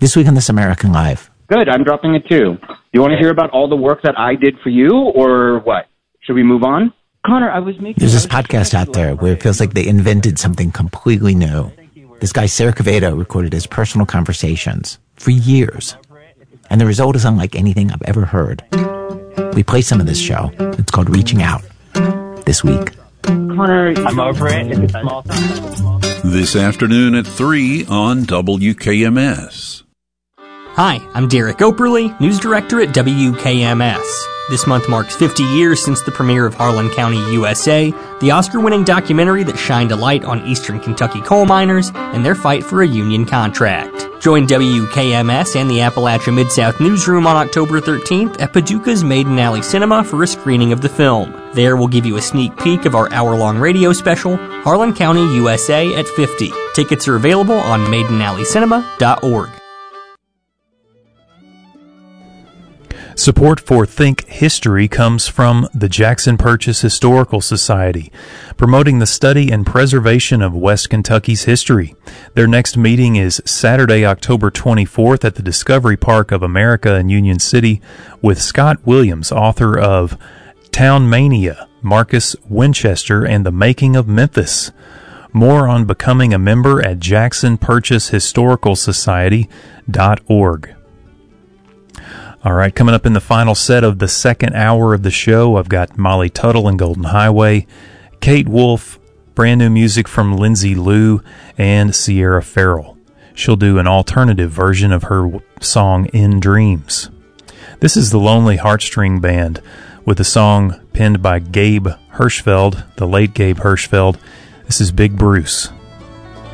This week on This American Life. Good, I'm dropping it too. You want to hear about all the work that I did for you, or what? Should we move on? Connor, There's this podcast out there where it feels like they invented something completely new. This guy, Sarah Quevedo, recorded his personal conversations for years. And the result is unlike anything I've ever heard. We play some of this show. It's called Reaching Out. This week. Connor, I'm over it. It's a small thing. This afternoon at 3 on WKMS. Hi, I'm Derek Operly, news director at WKMS. This month marks 50 years since the premiere of Harlan County, USA, the Oscar-winning documentary that shined a light on eastern Kentucky coal miners and their fight for a union contract. Join WKMS and the Appalachia Mid-South Newsroom on October 13th at Paducah's Maiden Alley Cinema for a screening of the film. There we'll give you a sneak peek of our hour-long radio special, Harlan County, USA at 50. Tickets are available on maidenalleycinema.org. Support for Think History comes from the Jackson Purchase Historical Society, promoting the study and preservation of West Kentucky's history. Their next meeting is Saturday, October 24th at the Discovery Park of America in Union City with Scott Williams, author of Town Mania, Marcus Winchester, and the Making of Memphis. More on becoming a member at jacksonpurchasehistoricalsociety.org. All right, coming up in the final set of the second hour of the show, I've got Molly Tuttle and Golden Highway, Kate Wolf, brand new music from Lindsay Lou, and Sierra Farrell. She'll do an alternative version of her song In Dreams. This is the Lonely Heartstring Band with a song penned by Gabe Hirschfeld, the late Gabe Hirschfeld. This is Big Bruce.